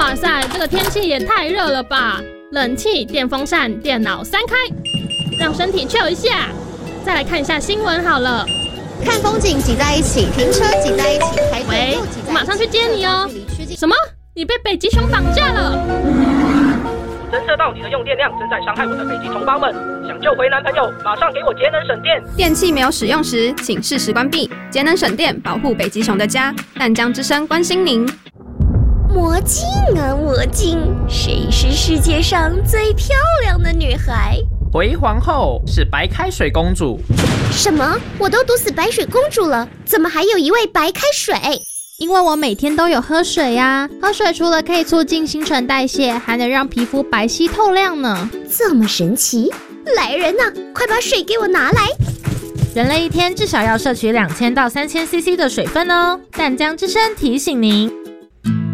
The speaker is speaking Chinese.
哇塞，这个天气也太热了吧！冷气、电风扇、电脑3开，让身体 chill 一下。再来看一下新闻好了。 看风景挤在一起，停车挤在一起，开会又挤在一起。 我马上去接你哦。什么？你被北极熊绑架了？ 侦测到你的用电量正在伤害我的北极同胞们，想救回男朋友，马上给我节能省电。 电器没有使用时，请适时关闭，节能省电，保护北极熊的家。淡江之声关心您。 魔镜啊魔镜，谁是世界上最漂亮的女孩？ 回皇后是白开水公主。 什么？我都毒死白水公主了，怎么还有一位白开水？ 因为我每天都有喝水呀，喝水除了可以促进新陈代谢，还能让皮肤白皙透亮呢。 这么神奇！来人呐，快把水给我拿来！ 人类一天至少要摄取2000到3000 CC 的水分哦。淡江之声提醒您。